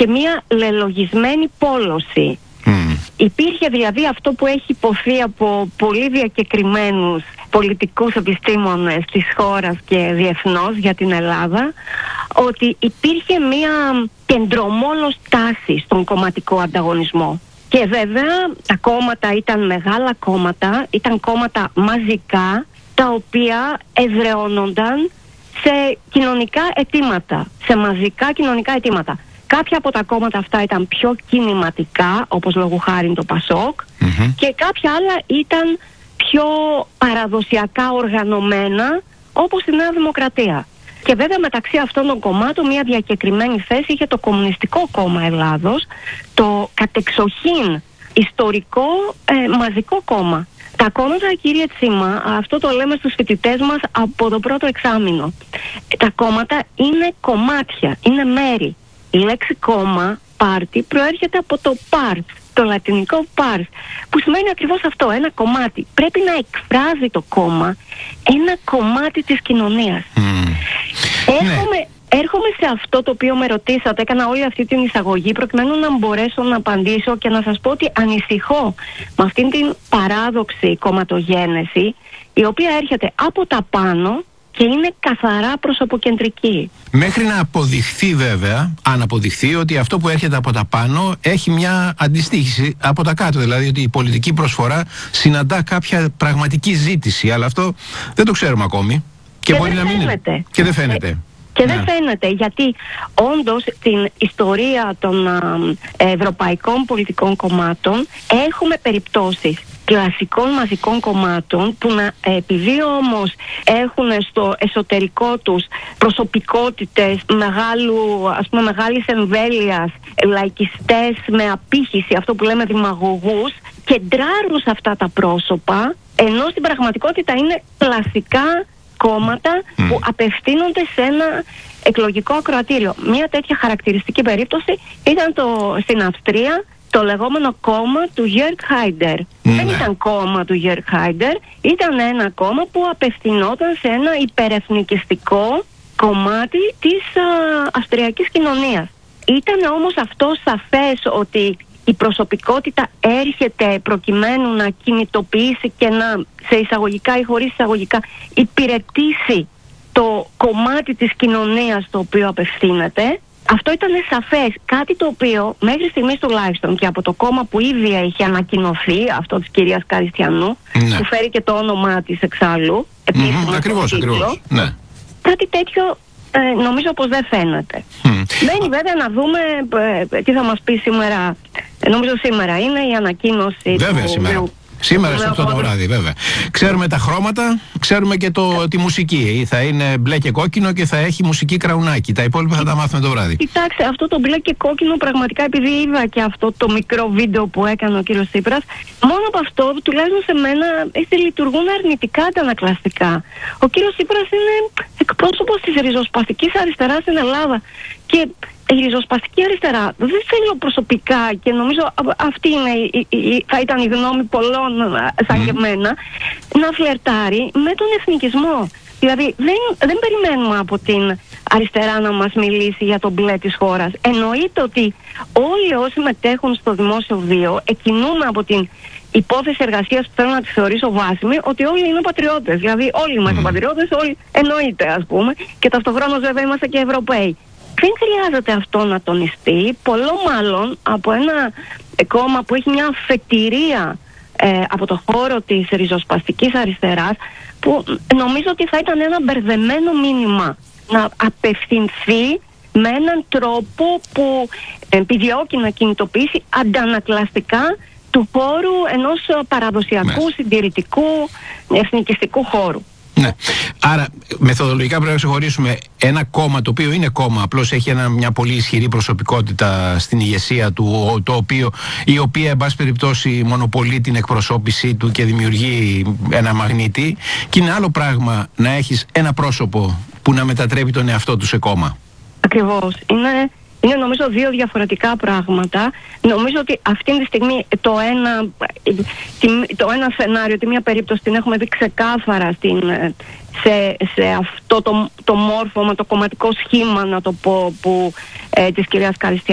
και μια λελογισμένη πόλωση. Υπήρχε δηλαδή αυτό που έχει υποθεί από πολύ διακεκριμένους πολιτικούς επιστήμονες της χώρας και διεθνώς για την Ελλάδα, ότι υπήρχε μια κεντρομόλος τάση στον κομματικό ανταγωνισμό. Και βέβαια τα κόμματα ήταν μεγάλα κόμματα, ήταν κόμματα μαζικά, τα οποία εδραιώνονταν σε κοινωνικά αιτήματα, σε μαζικά κοινωνικά αιτήματα. Κάποια από τα κόμματα αυτά ήταν πιο κινηματικά, όπως λόγου χάριν το ΠΑΣΟΚ, και κάποια άλλα ήταν πιο παραδοσιακά οργανωμένα, όπως η Νέα Δημοκρατία. Και βέβαια μεταξύ αυτών των κομμάτων μια διακεκριμένη θέση είχε το Κομμουνιστικό Κόμμα Ελλάδος, το κατεξοχήν ιστορικό μαζικό κόμμα. Τα κόμματα, κύριε Τσίμα, αυτό το λέμε στους φοιτητές μας από το πρώτο εξάμηνο. Τα κόμματα είναι κομμάτια, είναι μέρη. Η λέξη κόμμα, πάρτι, προέρχεται από το part, το λατινικό part, που σημαίνει ακριβώς αυτό, ένα κομμάτι. Πρέπει να εκφράζει το κόμμα ένα κομμάτι της κοινωνίας. Έρχομαι σε αυτό το οποίο με ρωτήσατε, έκανα όλη αυτή την εισαγωγή προκειμένου να μπορέσω να απαντήσω και να σας πω ότι ανησυχώ με αυτήν την παράδοξη κομματογένεση, η οποία έρχεται από τα πάνω και είναι καθαρά προσωποκεντρική. Μέχρι να αποδειχθεί βέβαια, αν αποδειχθεί ότι αυτό που έρχεται από τα πάνω έχει μια αντιστοίχηση από τα κάτω, δηλαδή ότι η πολιτική προσφορά συναντά κάποια πραγματική ζήτηση, αλλά αυτό δεν το ξέρουμε ακόμη και μπορεί να μην είναι. Και δεν φαίνεται. Και δεν φαίνεται, γιατί όντως την ιστορία των ευρωπαϊκών πολιτικών κομμάτων έχουμε περιπτώσεις κλασικών μαζικών κομμάτων που επειδή όμως έχουν στο εσωτερικό τους προσωπικότητες μεγάλης εμβέλειας, λαϊκιστές με απήχηση, αυτό που λέμε δημαγωγούς, κεντράρουν σε αυτά τα πρόσωπα, ενώ στην πραγματικότητα είναι κλασικά κόμματα που απευθύνονται σε ένα εκλογικό ακροατήριο. Μία τέτοια χαρακτηριστική περίπτωση ήταν στην Αυστρία το λεγόμενο κόμμα του Γιέργκ Χάιντερ. Δεν ήταν κόμμα του Γιέργκ Χάιντερ, ήταν ένα κόμμα που απευθυνόταν σε ένα υπερεθνικιστικό κομμάτι της αυστριακής κοινωνίας. Ήταν όμως αυτό σαφές ότι η προσωπικότητα έρχεται προκειμένου να κινητοποιήσει και να, σε εισαγωγικά ή χωρίς εισαγωγικά, υπηρετήσει το κομμάτι της κοινωνίας το οποίο απευθύνεται. Αυτό ήταν σαφές, κάτι το οποίο μέχρι στιγμής τουλάχιστον και από το κόμμα που ήδη είχε ανακοινωθεί, αυτό της κυρίας Καριστιανού, που φέρει και το όνομά της εξάλλου, ακριβώς, ναι. Κάτι τέτοιο νομίζω πως δεν φαίνεται. Μένει βέβαια να δούμε τι θα μας πει σήμερα. Νομίζω σήμερα είναι η ανακοίνωση. Βέβαια σήμερα σε αυτό το βράδυ, βέβαια. Ξέρουμε τα χρώματα, ξέρουμε και τη μουσική. Θα είναι μπλε και κόκκινο και θα έχει μουσική κραουνάκι. Τα υπόλοιπα θα τα μάθουμε το βράδυ. Κοιτάξτε, αυτό το μπλε και κόκκινο πραγματικά, επειδή είδα και αυτό το μικρό βίντεο που έκανε ο κύριος Τσίπρας, μόνο από αυτό, τουλάχιστον σε μένα, λειτουργούν αρνητικά τα ανακλαστικά. Ο κύριος Τσίπρας είναι εκπρόσωπος της ριζοσπαστικής αριστεράς στην Ελλάδα. Και η ριζοσπαστική αριστερά δεν θέλω προσωπικά, και νομίζω αυτή θα ήταν η γνώμη πολλών σαν και εμένα, να φλερτάρει με τον εθνικισμό. Δηλαδή δεν περιμένουμε από την αριστερά να μας μιλήσει για τον μπλε της χώρας. Εννοείται ότι όλοι όσοι μετέχουν στο δημόσιο βίο εκκινούμε από την υπόθεση εργασίας που θέλω να τη θεωρήσω βάσιμη, ότι όλοι είναι πατριώτες. Δηλαδή όλοι είμαστε πατριώτες, όλοι εννοείται, ας πούμε, και ταυτοχρόνως βέβαια είμαστε και Ευρωπαίοι. Δεν χρειάζεται αυτό να τονιστεί, πολλό μάλλον από ένα κόμμα που έχει μια αφετηρία από το χώρο της ριζοσπαστικής αριστεράς, που νομίζω ότι θα ήταν ένα μπερδεμένο μήνυμα να απευθυνθεί με έναν τρόπο που επιδιώκει να κινητοποιήσει αντανακλαστικά του χώρου ενός παραδοσιακού, συντηρητικού, εθνικιστικού χώρου. Ναι. Άρα, μεθοδολογικά πρέπει να ξεχωρίσουμε ένα κόμμα το οποίο είναι κόμμα, απλώς έχει μια πολύ ισχυρή προσωπικότητα στην ηγεσία του, η οποία, εν πάση περιπτώσει, μονοπολεί την εκπροσώπησή του και δημιουργεί ένα μαγνήτη. Και είναι άλλο πράγμα να έχεις ένα πρόσωπο που να μετατρέπει τον εαυτό του σε κόμμα. Ακριβώς. Είναι νομίζω δύο διαφορετικά πράγματα. Νομίζω ότι αυτή τη στιγμή το ένα σενάριο, τη μία περίπτωση την έχουμε δει ξεκάθαρα σε αυτό το μόρφωμα, το κομματικό σχήμα, να το πω, της κυρίας Καριστιανού.